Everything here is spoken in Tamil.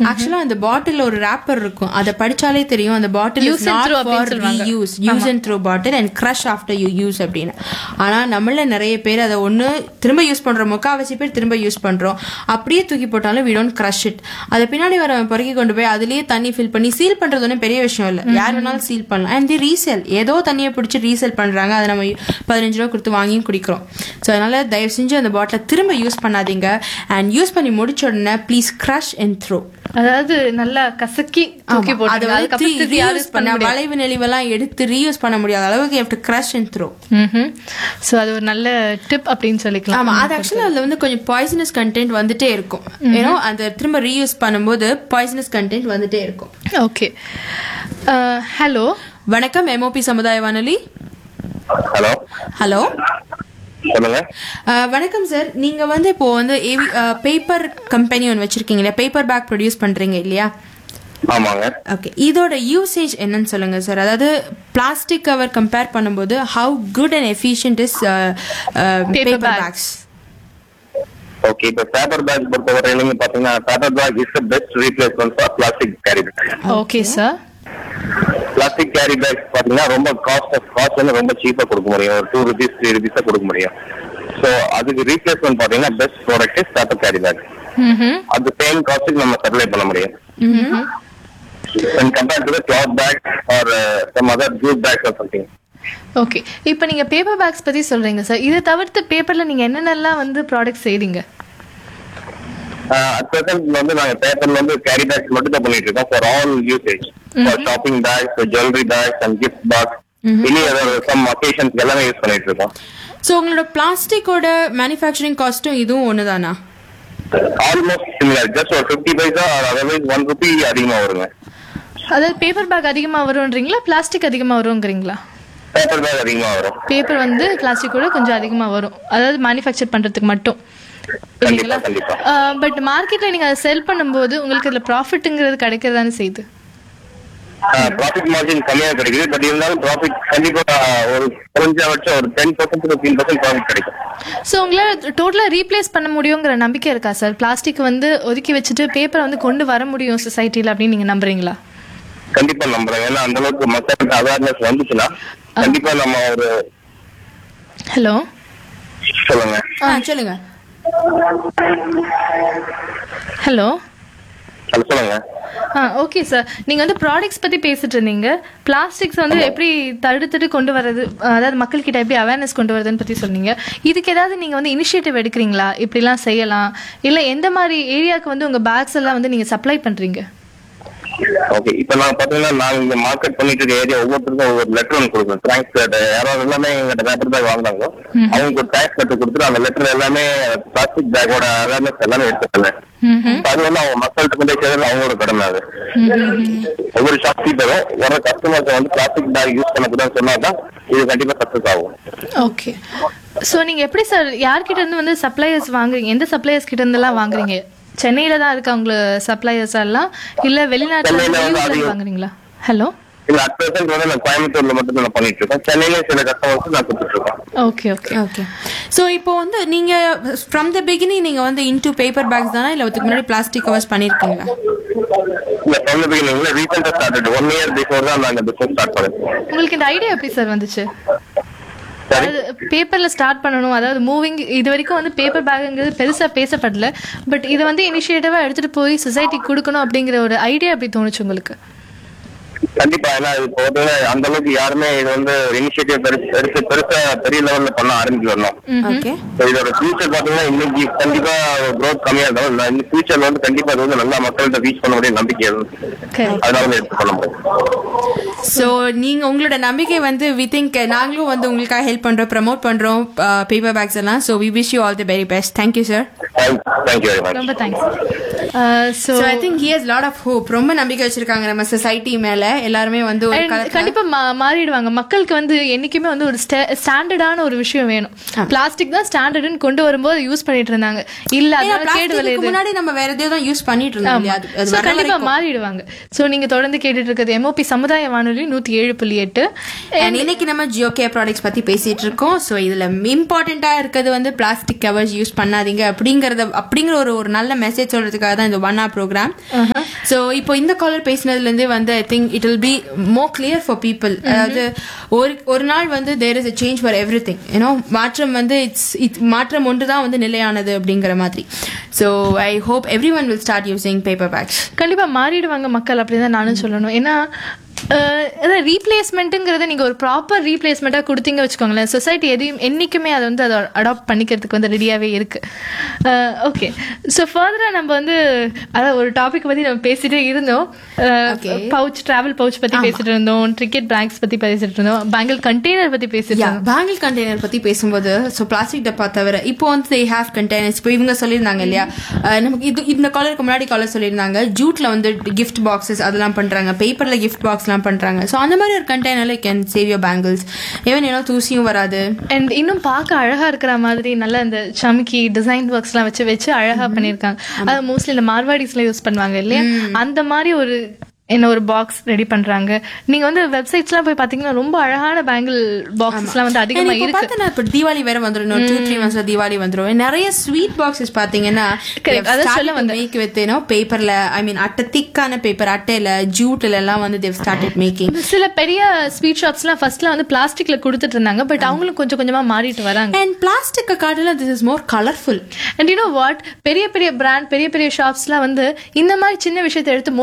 ஆக்சுவலா அந்த பாட்டில் ஒரு ரேப்பர் இருக்கும், அதை படிச்சாலே தெரியும் அந்த bottle use and throw bottle and crush after you use அப்படின்னு. ஆனா நம்மள நிறைய பேர் அதை ஒண்ணு திரும்ப யூஸ் பண்றோம், முக்காவாசி பேர் திரும்ப யூஸ் பண்றோம், அப்படியே தூக்கி போட்டாலும் we don't crush it. அதை பின்னாடி வர பொறுக்கி கொண்டு போய் அதுலயே தண்ணி ஃபில் பண்ணி சீல் பண்றது ஒன்றும் பெரிய விஷயம் இல்ல, யார் வேணாலும் சீல் பண்ணலாம். அண்ட் தி ரீசேல், ஏதோ தண்ணியை பிடிச்சி ரீசேல் பண்றாங்க, அதை நம்ம 15 ரூபா கொடுத்து வாங்கியும் குடிக்கிறோம். ஸோ அதனால தயவு செஞ்சு அந்த பாட்டிலை திரும்ப யூஸ் பண்ணாதீங்க. அண்ட் யூஸ் பண்ணி முடிச்ச உடனே ப்ளீஸ் கிரஷ் அண்ட் த்ரோ, அதாவது நல்லா கசக்கி தூக்கி போட்டு வளைவு நெளிவெல்லாம் எடுத்து ரீயூஸ் பண்ண முடியாத அளவுக்கு you have to crush and throw. So அது ஒரு நல்ல டிப் அப்படின்னு சொல்லிக்கலாம். ஆமா, அது ஆக்சுவலா அதுல வந்து கொஞ்சம் பாய்சனஸ் கண்டென்ட் வந்துட்டே இருக்கும், ஏன்னா அந்த திரும்ப ரீயூஸ் பண்ணும்போது பாய்சனஸ் கண்டென்ட் வந்துட்டே இருக்கும். ஓகே, ஹலோ வணக்கம், MOP சமுதாய வானொலி. ஹலோ ஹலோ சொல்லுங்க. வணக்கம் சார், நீங்க வந்து இப்போ வந்து பேப்பர் கம்பெனி ஒன்று வச்சிருக்கீங்க, பேப்பர் பேக் ப்ரொடியூஸ் பண்றீங்க இல்லையா? ஆமாங்க. ஓகே, இதோட யூசேஜ் என்னன்னு சொல்லுங்க சார். அதாவது பிளாஸ்டிக் கவர் கம்பேர் பண்ணும்போது how good and efficient is paper packs? Okay, இப்போ பேப்பர் பேக் பொறுத்தவரை நீங்க பாத்தீங்கன்னா paper bag is the best replacement for plastic carry bag. Okay sir. Plastic carry bag பாத்தீங்கன்னா ரொம்ப காஸ்ட் வந்து ரொம்ப சீப்பா கொடுக்க முடியும், ஒரு 2 rupees 3 rupees கொடுக்க முடியும். ஸோ அதுக்கு ரீப்ளேஸ்மெண்ட் பாத்தீங்கன்னா best product is paper carry bag. அது சேம் காஸ்ட்டுக்கு நம்ம சப்ளை பண்ண முடியும் when compared to the cloth bag or some other jute bags or something. Okay, இப்போ நீங்க பேப்பர் பேக்ஸ் பத்தி சொல்றீங்க சார். இதை தவிர்த்து பேப்பர்ல நீங்க என்னென்னலாம் வந்து ப்ராடக்ட் செய்றீங்க? at present வந்து நாங்க பேப்பர்ல வந்து கேரி பேக்ஸ் மட்டும் தான் பண்ணிட்டு இருக்கோம் for all usage, for shopping bags, for jewelry bags and gift box, any other some occasions எல்லாமே யூஸ் பண்ணிட்டு இருக்கோம். ஸோ உங்களோட பிளாஸ்டிக்கோட மேனுஃபேக்சரிங் காஸ்ட்டும் இதுவும் ஒண்ணுதானா? ஆல்மோஸ்ட் சிமிலர், ஜஸ்ட் ஒரு 50 பைசா or otherwise 1 rupee அதிகமா வருங்க. அதாவது பேப்பர் பேக் அதிகமா வரும்ன்றீங்களா, பிளாஸ்டிக் அதிகமா வரும்ங்கறீங்களா? பேப்பர் பேக் அதிகமா வரும். பேப்பர் வந்து பிளாஸ்டிக்கோட கொஞ்சம் அதிகமா வரும், அதாவது மேனுஃபேக்சர் பண்றதுக்கு மட்டும். பட் மார்க்கெட்ல நீங்க அதை செல் பண்ணும்போது உங்களுக்கு இதுல ப்ராஃபிட்ங்கிறது கிடைக்கிறதானே செய்யுது? ப்ராஃபிட் மார்ஜின் கம்மியா கிடைக்குது, பட் இருந்தாலும் ப்ராஃபிட் கண்டிப்பா ஒரு குறைஞ்சபட்சம் ஒரு 10% to 15% ப்ராஃபிட் கிடைக்கும். ஸோ உங்களால டோட்டலா ரீப்ளேஸ் பண்ண முடியுங்கிற நம்பிக்கை இருக்கா சார்? பிளாஸ்டிக் வந்து ஒதுக்கி வச்சுட்டு பேப்பரை வந்து கொண்டு வர முடியும் சொசைட்டில அப்படின்னு நீங்க நம்புறீங்களா? கண்டிப்பா நம்புறேன், ஏன்னா அந்த அளவுக்கு மக்களுக்கு அவேர்னஸ் வந்துச்சுன்னா கண்டிப்பா நம்ம ஒரு. ஹலோ சொல்லுங்க. சொல்லுங்க. ஹலோ சொல்லுங்க. ஓகே சார், நீங்க வந்து ப்ராடக்ட்ஸ் பத்தி பேசிட்டு இருந்தீங்க. பிளாஸ்டிக்ஸ் வந்து எப்படி தடுத்துட்டு கொண்டு வர்றது, அதாவது மக்கள் கிட்ட எப்படி அவேர்னஸ் கொண்டு வரதுன்னு பத்தி சொன்னீங்க. இதுக்கு ஏதாவது நீங்க வந்து இனிஷியேட்டிவ் எடுக்கிறீங்களா, இப்படிலாம் செய்யலாம், இல்ல எந்த மாதிரி ஏரியாவுக்கு வந்து உங்க பேக்ஸ் எல்லாம் வந்து நீங்க சப்ளை பண்றீங்க? ஓகே, இப்ப நான் பாத்தீங்கன்னா நாங்க இங்க மார்க்கெட் பண்ணிட்டு இருக்க ஏரியா ஒவ்வொருத்தருக்கும் ஒவ்வொரு லெட்டர் ஒன்று கொடுக்குறோம். தேங்க்ஸ் லெட்டர், யாராவது எல்லாமே எங்கிட்ட பேப்பர் பேக் வாங்கினாங்க அவங்க ஒரு தேங்க்ஸ் லெட்டர் கொடுத்துட்டு அந்த லெட்டர் எல்லாமே பிளாஸ்டிக் பேக்கோட அவேர்னஸ் எல்லாமே எடுத்துக்கல. அது வந்து அவங்க மக்கள்கிட்ட கொண்டு சேர்ந்து அவங்களோட கடமை. அது ஒவ்வொரு ஷாப் கீப்பரும் வர கஸ்டமர்ஸ் வந்து பிளாஸ்டிக் பேக் யூஸ் பண்ணக்கூடாதுன்னு சொன்னாதான் இது கண்டிப்பா சக்சஸ் ஆகும். ஓகே, சோ நீங்க எப்படி சார் யார்கிட்ட இருந்து வந்து சப்ளையர்ஸ் வாங்குறீங்க? எந்த சப்ளையர்ஸ் கிட்ட இருந்து எல்லாம் வாங்குறீங்க? சென்னையில தான் இருக்கா உங்க சப்ளையர்ஸ் எல்லாம், இல்ல வெளிநாட்டுல வாங்குறீங்களா? ஹலோ இல்ல, அட் பிரசன்ட் வந்து நான் கோயம்புத்தூர்ல மட்டும் நான் பண்ணிட்டு இருக்கேன். சென்னையில சில கஸ்டமர்ஸ் நான் கொடுத்துட்டு இருக்கேன். Okay okay okay. ஸோ இப்போ வந்து நீங்க ஃப்ரம் த பிகினிங் நீங்க வந்து இன்டு பேப்பர் பேக்ஸ் தானா, இல்ல அதுக்கு முன்னாடி பிளாஸ்டிக் கவர்ஸ் பண்ணிருக்கீங்களா? இல்ல, ஃப்ரம் த பிகினிங் ரீசெண்டா ஸ்டார்டட் 1 year பிஃபோர் தான் நான் இந்த பிசினஸ் ஸ்டார்ட் பண்ணேன். உங்களுக்கு இந்த ஐடியா எப்படி சார் வந்துச்சு? அதாவது பேப்பர்ல ஸ்டார்ட் பண்ணணும், அதாவது மூவிங், இது வரைக்கும் வந்து பேப்பர் பேக்ங்கிறது பெருசா பேசப்படல, பட் இதை வந்து இனிஷியேட்டிவா எடுத்துட்டு போய் சொசைட்டிக்கு கொடுக்கணும் அப்படிங்கிற ஒரு ஐடியா எப்படி தோணுச்சு உங்களுக்கு? கண்டிப்பா, ஏன்னா இப்போ அந்த அளவுக்கு யாருமே இது வந்து இனிஷியேட்டிவ் எடுத்து பெருசா பெரிய லெவல்ல பண்ண ஆரம்பிக்கணும். இதோட ஃபியூச்சர் பாத்தீங்கன்னா இன்னைக்கு கண்டிப்பா க்ரோத் கம்மியா இருந்தாலும் இந்த ஃபியூச்சர்ல வந்து கண்டிப்பா அது வந்து நல்லா மக்கள்கிட்ட ரீச் பண்ண முடியும் நம்பிக்கை, அதனால எடுத்து பண்ண முடியும். ஸோ நீங்க உங்களோட நம்பிக்கை வந்து வி திங்க் நாங்களும் வந்து உங்களுக்காக ஹெல்ப் பண்றோம், ப்ரமோட் பண்றோம் பேப்பர் பேக்ஸ் எல்லாம். So we wish you all the very best. Thank you sir. Thank you very much. ரொம்ப thanks. So I think he has lot of hope. ரொம்ப நம்பிக்கை வச்சிருக்காங்க நம்ம சொசைட்டி மேல. எல்லாருமே வந்து கண்டிப்பா மாறிடுவாங்க. மக்களுக்கு வந்து என்னைக்குமே வந்து ஒரு ஸ்டாண்டர்டான ஒரு விஷயம் வேணும். பிளாஸ்டிக் தான் ஸ்டாண்டர்ட்னு கொண்டு வரும்போது யூஸ் பண்ணிட்டு இருந்தாங்க. இல்ல அதனால கேடு விளையுது. முன்னாடி நம்ம வேற ஏதோ தான் யூஸ் பண்ணிட்டு இருந்தோம். அது கண்டிப்பா மாறிடுவாங்க. சோ நீங்க தொடர்ந்து கேட்டுட்டு இருக்கிறது MOP சமுதாய வானொலி 107.8. இன்னைக்கு நம்ம ஜியோகே ப்ராடக்ட்ஸ் பத்தி பேசிட்டு இருக்கோம். சோ இதுல இம்பார்ட்டண்டா இருக்கிறது வந்து பிளாஸ்டிக் கவர்ஸ் யூஸ் பண்ணாதீங்க அப்படிங்கற ஒரு நல்ல மெசேஜ் சொல்றதுக்காக தான் இந்த 1 hour ப்ரோக்ராம். ஸோ இப்போ இந்த காலர் பேசினதுலேருந்தே வந்து I think it will be more clear for people. அதாவது ஒரு நாள் வந்து there is a change for every thing. ஏன்னோ மாற்றம் வந்து மாற்றம் ஒன்று தான் வந்து நிலையானது அப்படிங்கிற மாதிரி. So I hope every one will start using paper packs. கண்டிப்பா மாறிடுவாங்க மக்கள் அப்படின்னு தான் நானும் சொல்லணும். ஏன்னா ரீப்ளேஸ்மெண்ட்டுங்கிறது நீங்கள் ஒரு ப்ராப்பர் ரீப்ளேஸ்மெண்ட்டாக கொடுத்தீங்க வச்சுக்கோங்களேன், சொசைட்டி எதையும் என்றைக்குமே அதை வந்து அதை அடாப்ட் பண்ணிக்கிறதுக்கு வந்து ரெடியாகவே இருக்குது. ஓகே, ஸோ ஃபர்தராக நம்ம வந்து அதாவது ஒரு டாபிக் பற்றி நம்ம பேசிகிட்டே இருந்தோம். பவுச், ட்ராவல் பவுச் பற்றி பேசிட்டு இருந்தோம், டிக்கெட் பேக்ஸ் பற்றி பேசிட்டு இருந்தோம், பேங்கிள் கண்டெய்னர் பற்றி பேசிட்டு இருந்தோம். பேங்கிள் கண்டெய்னர் பற்றி பேசும்போது ஸோ பிளாஸ்டிக் டப்பா தவிர இப்போ வந்து தே ஹேவ் கண்டெய்னர்ஸ். இப்போ இவங்க சொல்லியிருந்தாங்க இல்லையா, நமக்கு இந்த காலருக்கு முன்னாடி காலர் சொல்லியிருந்தாங்க ஜூட்டில் வந்து கிஃப்ட் பாக்ஸஸ் அதெல்லாம் பண்ணுறாங்க, பேப்பரில் கிஃப்ட் பாக்ஸ் பண்றாங்க. சோ அந்த மாதிரி ஒரு கண்டெய்னர்ல can save your bangles. Even ஏனோ தூசியும் வராது. அண்ட் இன்னும் பார்க்க அழகா இருக்கிற மாதிரி நல்ல இந்த சமிக்கி டிசைன் ஒர்க்ஸ் எல்லாம் வச்சு அழகா பண்ணிருக்காங்க. அது மோஸ்ட்லி இந்த மார்வாடிஸ்ல யூஸ் பண்ணுவாங்க இல்லையா, அந்த மாதிரி ஒரு ஒரு பாக்ஸ் ரெடி பண்றாங்க. நீங்க வந்து வெப்சைட்ஸ்லாம் போய் பாத்தீங்கன்னா ரொம்ப அழகான பேங்கிள் பாக்ஸஸ்லாம் வந்து அதிகமா இருக்கு. இப்ப தீபாவளி வேற வந்துரும், 2-3 months தீபாவளி வந்துரும். நிறைய ஸ்வீட் பாக்ஸஸ் பாத்தீங்கன்னா மேக் வித் பேப்பர்ல, ஐ மீன் அட்டை, திக்கான பேப்பர் அட்டையில, ஜூட்ல எல்லாம் வந்து தேவ் ஸ்டார்டட் மேக்கிங். சில பெரிய ஸ்வீட் ஷாப்ஸ்லாம் ஃபர்ஸ்ட்ல வந்து பிளாஸ்டிக்ல கொடுத்துட்டு இருந்தாங்க, பட் அவங்களும் கொஞ்சம் கொஞ்சமா மாறிட்டு வராங்க. அண்ட் பிளாஸ்டிக் காட்டில this is more colourful. And you know what, பெரிய பெரிய பிராண்ட், பெரிய பெரிய ஷாப்ஸ்லாம் வந்து இந்த மாதிரி சின்ன விஷயத்தை எடுத்து